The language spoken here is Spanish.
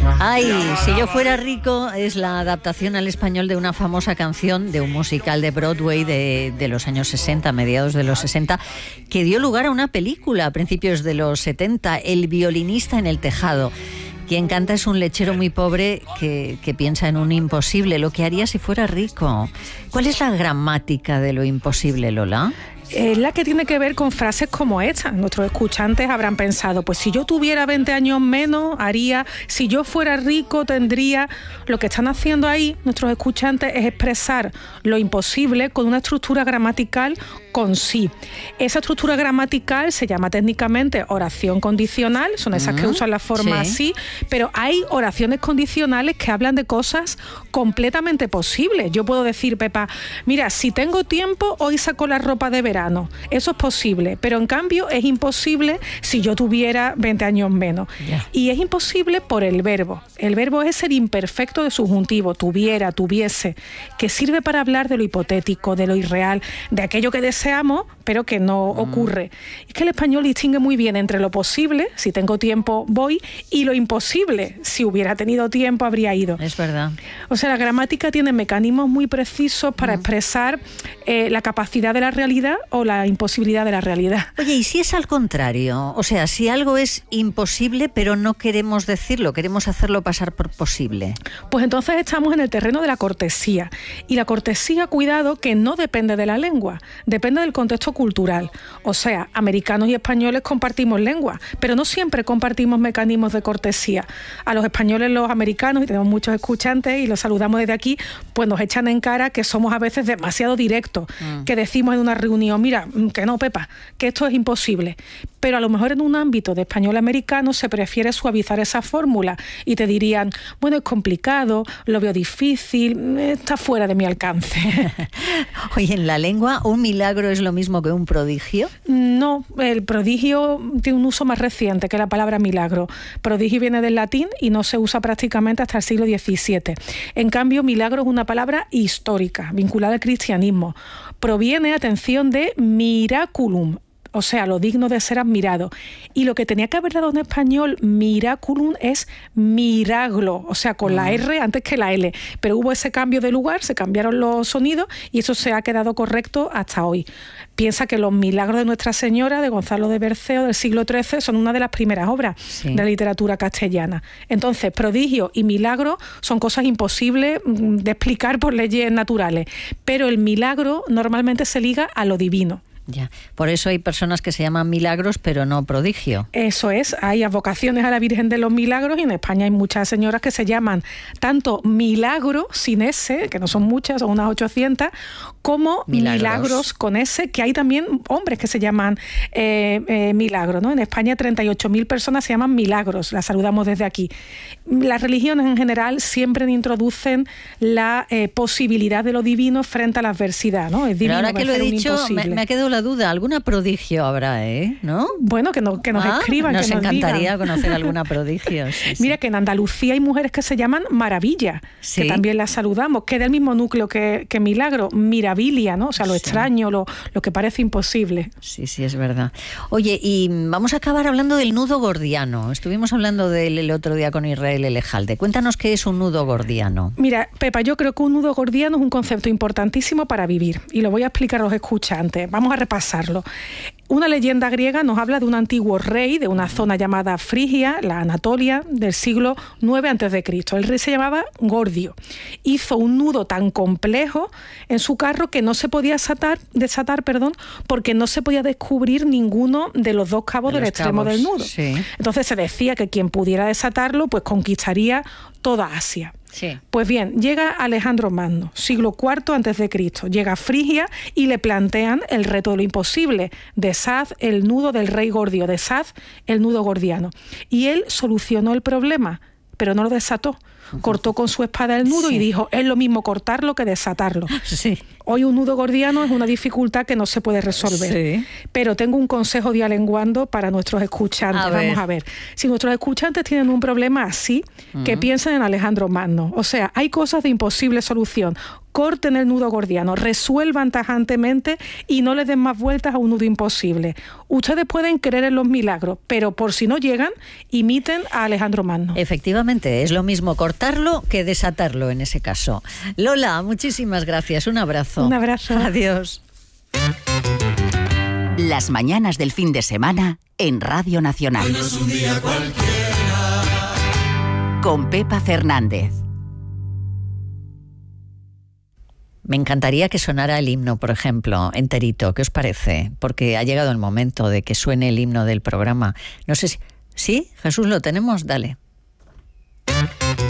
Ay, si yo fuera rico es la adaptación al español de una famosa canción de un musical de Broadway de los años 60, mediados de los 60, que dio lugar a una película a principios de los 70, El violinista en el tejado. Quien canta es un lechero muy pobre que piensa en un imposible, lo que haría si fuera rico. ¿Cuál es la gramática de lo imposible, Lola? Es la que tiene que ver con frases como esta. Nuestros escuchantes habrán pensado, pues si yo tuviera 20 años menos, haría, si yo fuera rico, tendría. Lo que están haciendo ahí nuestros escuchantes es expresar lo imposible con una estructura gramatical con sí. Esa estructura gramatical se llama técnicamente oración condicional, son esas que usan la forma así, pero hay oraciones condicionales que hablan de cosas completamente posibles. Yo puedo decir, Pepa, mira, si tengo tiempo, hoy saco la ropa de verano. Eso es posible, pero en cambio es imposible si yo tuviera 20 años menos. Y es imposible por el verbo. El verbo es el imperfecto de subjuntivo, tuviera, tuviese, que sirve para hablar de lo hipotético, de lo irreal, de aquello que deseamos, pero que no ocurre. Es que el español distingue muy bien entre lo posible, si tengo tiempo voy, y lo imposible, si hubiera tenido tiempo habría ido. Es verdad. O sea, la gramática tiene mecanismos muy precisos para expresar la capacidad de la realidad o la imposibilidad de la realidad. Oye, ¿y si es al contrario? O sea, si algo es imposible, pero no queremos decirlo, queremos hacerlo pasar por posible. Pues entonces estamos en el terreno de la cortesía. Y la cortesía, cuidado, que no depende de la lengua, depende del contexto cultural. O sea, americanos y españoles compartimos lengua, pero no siempre compartimos mecanismos de cortesía. A los españoles, los americanos, y tenemos muchos escuchantes, y los saludamos desde aquí, pues nos echan en cara que somos a veces demasiado directos, que decimos en una reunión, mira, que no, Pepa, que esto es imposible. Pero a lo mejor en un ámbito de español americano se prefiere suavizar esa fórmula y te dirían, bueno, es complicado, lo veo difícil, está fuera de mi alcance. Oye, ¿en la lengua un milagro es lo mismo que un prodigio? No, el prodigio tiene un uso más reciente que la palabra milagro. Prodigio viene del latín y no se usa prácticamente hasta el siglo XVII. En cambio, milagro es una palabra histórica, vinculada al cristianismo. Proviene, atención, de miraculum, o sea, lo digno de ser admirado. Y lo que tenía que haber dado en español miraculum es miraglo, o sea, con la R antes que la L. Pero hubo ese cambio de lugar, se cambiaron los sonidos y eso se ha quedado correcto hasta hoy. Piensa que los milagros de Nuestra Señora, de Gonzalo de Berceo, del siglo XIII, son una de las primeras obras de la literatura castellana. Entonces, prodigio y milagro son cosas imposibles de explicar por leyes naturales. Pero el milagro normalmente se liga a lo divino. Ya, por eso hay personas que se llaman milagros, pero no prodigio. Eso es, hay advocaciones a la Virgen de los Milagros y en España hay muchas señoras que se llaman tanto milagro, sin S, que no son muchas, son unas 800, como milagros con S, que hay también hombres que se llaman milagro, ¿no? En España 38.000 personas se llaman milagros, las saludamos desde aquí. Las religiones en general siempre introducen la posibilidad de lo divino frente a la adversidad, ¿no? Es divino. Pero ahora que lo he dicho, me ha quedado la duda, alguna prodigio habrá, ¿no? Bueno, que nos escriban, nos que nos encantaría digan. Conocer alguna prodigio. Sí, Mira, que en Andalucía hay mujeres que se llaman maravilla, que también las saludamos, que es del mismo núcleo que milagro, mirabilia, ¿no? O sea, lo extraño, lo que parece imposible. Sí, es verdad. Oye, y vamos a acabar hablando del nudo gordiano. Estuvimos hablando el otro día con Israel Elejalde. Cuéntanos qué es un nudo gordiano. Mira, Pepa, yo creo que un nudo gordiano es un concepto importantísimo para vivir y lo voy a explicar a los escuchantes. Vamos a repasarlo. Una leyenda griega nos habla de un antiguo rey de una zona llamada Frigia, la Anatolia, del siglo IX a.C. El rey se llamaba Gordio. Hizo un nudo tan complejo en su carro que no se podía desatar, porque no se podía descubrir ninguno de los dos cabos del extremo del nudo. Sí. Entonces se decía que quien pudiera desatarlo pues conquistaría toda Asia. Sí. Pues bien, llega Alejandro Magno, siglo IV a.C., llega a Frigia y le plantean el reto de lo imposible, deshaz el nudo del rey Gordio, deshaz el nudo gordiano. Y él solucionó el problema, pero no lo desató. Cortó con su espada el nudo y dijo, es lo mismo cortarlo que desatarlo. Sí. Hoy un nudo gordiano es una dificultad que no se puede resolver. Sí. Pero tengo un consejo dialenguando para nuestros escuchantes. Vamos a ver. Si nuestros escuchantes tienen un problema así, que piensen en Alejandro Magno. O sea, hay cosas de imposible solución. corten el nudo gordiano, resuelvan tajantemente y no les den más vueltas a un nudo imposible. Ustedes pueden creer en los milagros, pero por si no llegan, imiten a Alejandro Magno. Efectivamente, es lo mismo cortarlo que desatarlo en ese caso. Lola, muchísimas gracias. Un abrazo. Un abrazo. Adiós. Las mañanas del fin de semana en Radio Nacional. No es un día cualquiera. Con Pepa Fernández. Me encantaría que sonara el himno, por ejemplo, enterito. ¿Qué os parece? Porque ha llegado el momento de que suene el himno del programa. No sé si... ¿Sí? Jesús, ¿lo tenemos? Dale.